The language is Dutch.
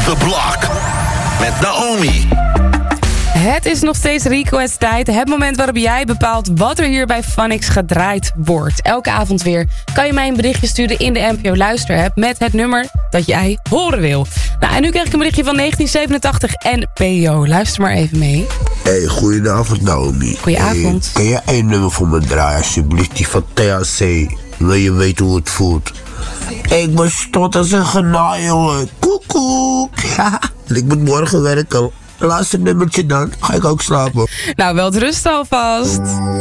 The Block. Met Naomi. Het is nog steeds request tijd. Het moment waarop jij bepaalt wat er hier bij Funix gedraaid wordt. Elke avond weer kan je mij een berichtje sturen in de NPO Luister app met het nummer dat jij horen wil. Nou, en nu krijg ik een berichtje van 1987 en PO. Luister maar even mee. Hey, goedenavond Naomi. Goedenavond. Hey, kan jij één nummer voor me draaien alsjeblieft? Die van THC. Wil je weten hoe het voelt? Ik ben stot als een genaai, jongen. Koekoek. Ik moet morgen werken. Laatste nummertje dan. Ga ik ook slapen. Nou, wel rusten alvast.